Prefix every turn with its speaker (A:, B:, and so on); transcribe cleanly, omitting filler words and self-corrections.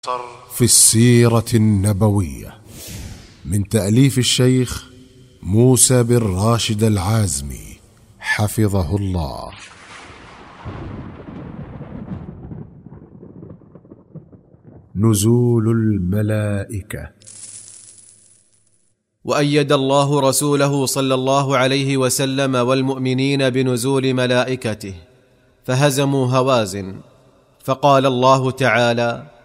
A: في السيرة النبوية من تأليف الشيخ موسى بن راشد العازمي حفظه الله. نزول الملائكة.
B: وأيد الله رسوله صلى الله عليه وسلم والمؤمنين بنزول ملائكته، فهزموا هوازن. فقال الله تعالى: